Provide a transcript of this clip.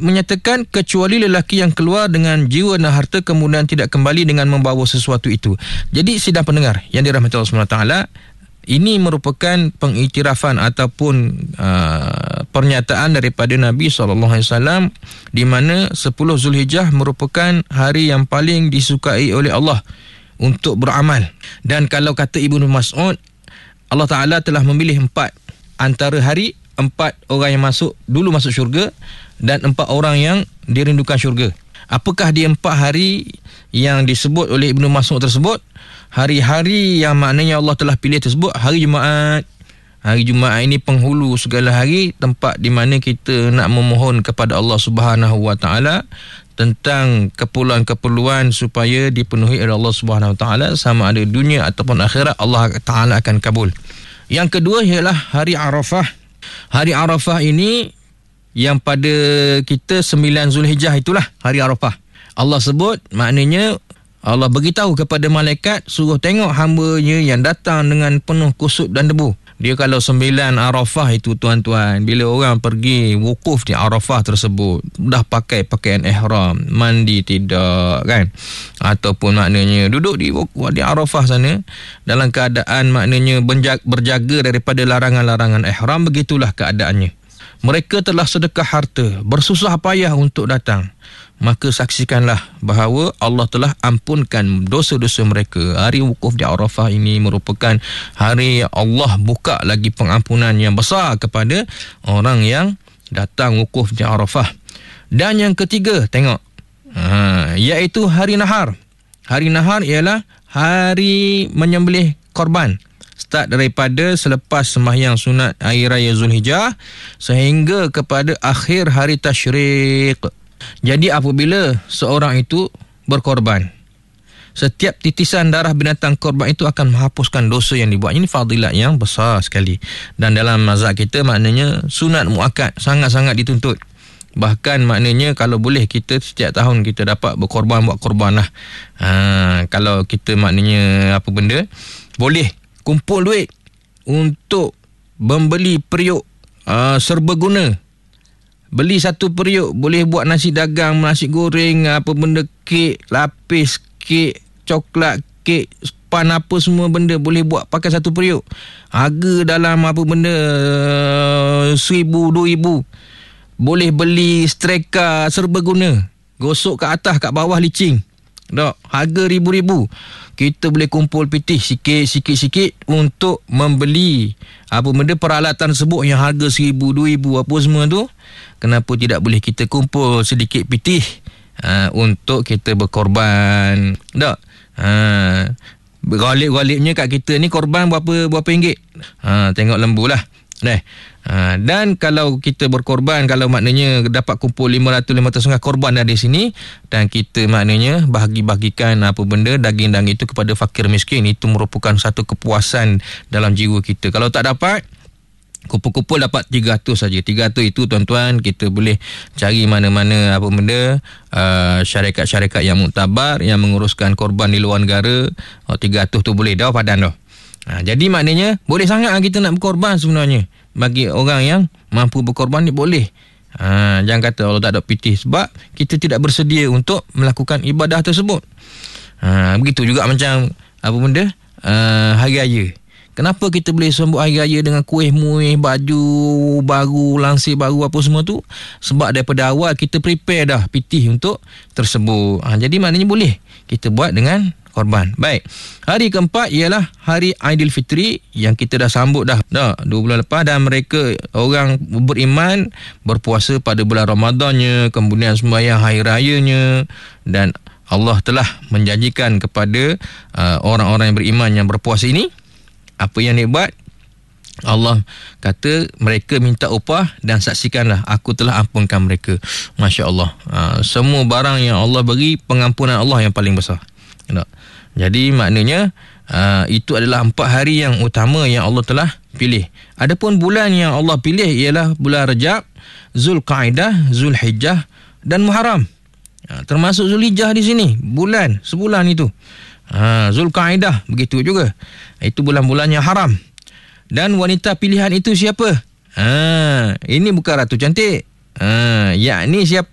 menyatakan kecuali lelaki yang keluar dengan jiwa dan harta kemudian tidak kembali dengan membawa sesuatu itu. Jadi sidang pendengar yang dirahmati Allah SWT, ini merupakan pengiktirafan ataupun pernyataan daripada Nabi SAW di mana 10 Zulhijjah merupakan hari yang paling disukai oleh Allah untuk beramal. Dan kalau kata Ibnu Mas'ud, Allah Ta'ala telah memilih 4 antara hari, 4 orang yang masuk syurga dan 4 orang yang dirindukan syurga. Apakah dia 4 hari yang disebut oleh Ibnu Mas'ud tersebut? Hari-hari yang maknanya Allah telah pilih tersebut, hari Jumaat. Hari Jumaat ini penghulu segala hari, tempat di mana kita nak memohon kepada Allah Subhanahu Wa Taala tentang keperluan-keperluan supaya dipenuhi oleh Allah Subhanahu Wa Taala, sama ada dunia ataupun akhirat, Allah Taala akan kabul. Yang kedua ialah hari Arafah. Hari Arafah ini yang pada kita 9 Zulhijjah itulah hari Arafah. Allah sebut, maknanya Allah beritahu kepada malaikat, suruh tengok hamba-Nya yang datang dengan penuh kusut dan debu. Dia kalau 9 Arafah itu tuan-tuan, bila orang pergi wukuf di Arafah tersebut, dah pakai pakaian ihram, mandi tidak kan, ataupun maknanya duduk di Arafah sana dalam keadaan maknanya berjaga daripada larangan-larangan ihram, begitulah keadaannya. Mereka telah sedekah harta, bersusah payah untuk datang. Maka saksikanlah bahawa Allah telah ampunkan dosa-dosa mereka. Hari wukuf di Arafah ini merupakan hari Allah buka lagi pengampunan yang besar kepada orang yang datang wukuf di Arafah. Dan yang ketiga, tengok, iaitu hari Nahar. Hari Nahar ialah hari menyembelih korban. Start daripada selepas sembahyang sunat Hari Raya Zulhijjah sehingga kepada akhir hari Tasyriq. Jadi apabila seorang itu berkorban, setiap titisan darah binatang korban itu akan menghapuskan dosa yang dibuat. Ini fadilat yang besar sekali. Dan dalam mazhab kita maknanya sunat muakkad, sangat-sangat dituntut. Bahkan maknanya kalau boleh kita setiap tahun kita dapat berkorban, buat korban lah. Kalau kita maknanya apa benda, boleh kumpul duit untuk membeli periuk serbaguna. Beli satu periuk, boleh buat nasi dagang, nasi goreng, apa benda, kek, lapis, kek, coklat, kek, pan, apa semua benda boleh buat pakai satu periuk. Harga dalam apa benda RM1,000, RM2,000. Boleh beli streka serbaguna, gosok kat atas, kat bawah licin. Dok, harga ribu-ribu. Kita boleh kumpul pitih sikit-sikit untuk membeli apa benda peralatan tersebut yang harga RM1,000, RM2,000 apa semua tu. Kenapa tidak boleh kita kumpul sedikit pitih untuk kita berkorban? Tak? Galip-galipnya kat kita ni korban berapa ringgit? Tengok lembu lah. Dan kalau kita berkorban, kalau maknanya dapat kumpul 500-500 korban dari sini, dan kita maknanya bahagi-bagikan apa benda daging-daging itu kepada fakir miskin, itu merupakan satu kepuasan dalam jiwa kita. Kalau tak dapat, kumpul-kumpul dapat 300 saja. 300 itu tuan-tuan, kita boleh cari mana-mana apa benda syarikat-syarikat yang muktabar yang menguruskan korban di luar negara. 300 tu boleh dah padan dah. Jadi maknanya boleh sangat kita nak berkorban sebenarnya. Bagi orang yang mampu berkorban ni boleh. Jangan kata Allah tak ada pitih, sebab kita tidak bersedia untuk melakukan ibadah tersebut. Begitu juga macam apa benda hari raya. Kenapa kita boleh sambut hari raya dengan kuih muih, baju baru, langsir baru apa semua tu? Sebab daripada awal kita prepare dah pitih untuk tersebut. Jadi maknanya boleh kita buat dengan korban. Baik. Hari keempat ialah hari Aidilfitri yang kita dah sambut dah 2 bulan lepas, dan mereka orang beriman berpuasa pada bulan Ramadannya, kemudian sembahyang hari rayanya, dan Allah telah menjanjikan kepada orang-orang yang beriman yang berpuasa ini, apa yang dia buat? Allah kata mereka minta upah dan saksikanlah aku telah ampunkan mereka. Masya Allah. Semua barang yang Allah beri, pengampunan Allah yang paling besar. Jadi maknanya itu adalah 4 hari yang utama yang Allah telah pilih. Adapun bulan yang Allah pilih ialah bulan Rajab, Zulqa'dah, Zulhijjah dan Muharram. Termasuk Zulhijjah di sini, bulan sebulan itu. Zulqa'dah begitu juga. Itu bulan-bulan yang haram. Dan wanita pilihan itu siapa? Ini bukan Ratu Cantik. Yakni siapa